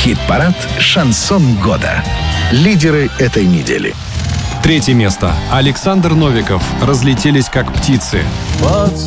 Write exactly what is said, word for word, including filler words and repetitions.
Хит-парад «Шансон года». Лидеры этой недели. Третье место. Александр Новиков. «Разлетелись как птицы».